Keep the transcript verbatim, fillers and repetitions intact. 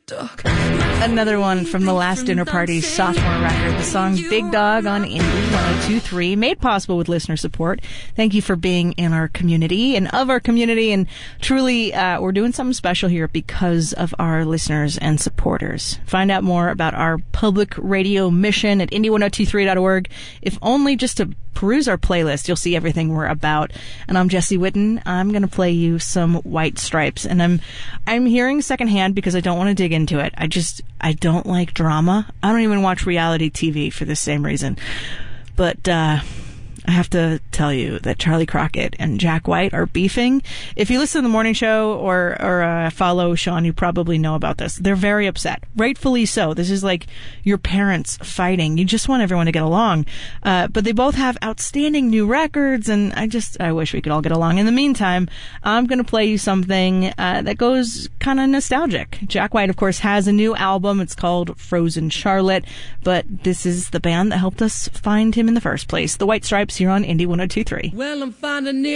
Dog. Another one from the last Dinner Party's sophomore record, the song Big Dog on Indie one oh two point three, made possible with listener support. Thank you for being in our community and of our community, and truly, uh, we're doing something special here because of our listeners and supporters. Find out more about our public radio mission at indie ten twenty-three dot org, if only just to peruse our playlist. You'll see everything we're about. And I'm Jesse Whitten. I'm going to play you some White Stripes. And I'm I'm hearing secondhand because I don't want to dig into it. I just, I don't like drama. I don't even watch reality T V for the same reason. But, uh... I have to tell you that Charlie Crockett and Jack White are beefing. If you listen to the morning show or or uh, follow Sean, you probably know about this. They're very upset, rightfully so. This is like your parents fighting. You just want everyone to get along. Uh, but they both have outstanding new records, and I just I wish we could all get along. In the meantime, I'm going to play you something uh, that goes kind of nostalgic. Jack White, of course, has a new album. It's called Frozen Charlotte, but this is the band that helped us find him in the first place. The White Stripes here on Indie ten twenty-three. Well, I'm finding it.